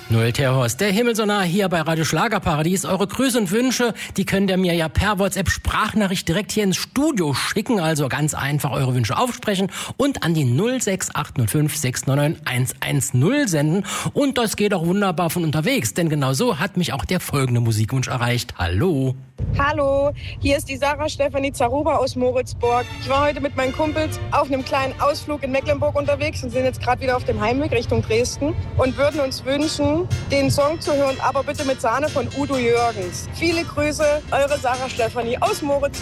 Noel Terhorst, der Himmelsonar hier bei Radio Schlagerparadies. Eure Grüße und Wünsche, die könnt ihr mir ja per WhatsApp-Sprachnachricht direkt hier ins Studio schicken. Also ganz einfach eure Wünsche aufsprechen und an die 06805 699 110 senden. Und das geht auch wunderbar von unterwegs, denn genau so hat mich auch der folgende Musikwunsch erreicht. Hallo. Hallo, hier ist die Sarah Stefanie Zaruba aus Moritzburg. Ich war heute mit meinen Kumpels auf einem kleinen Ausflug in Mecklenburg unterwegs und sind jetzt gerade wieder auf dem Heimweg Richtung Dresden und würden uns wünschen, den Song zu hören, aber bitte mit Sahne von Udo Jürgens. Viele Grüße, eure Sarah Stefanie aus Moritzburg.